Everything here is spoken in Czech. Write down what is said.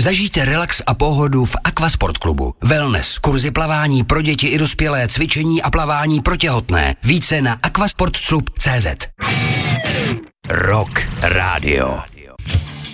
Zažijte relax a pohodu v Aquasport klubu. Wellness, kurzy plavání pro děti i dospělé, cvičení a plavání pro těhotné. Více na aquasportclub.cz. Rock Radio.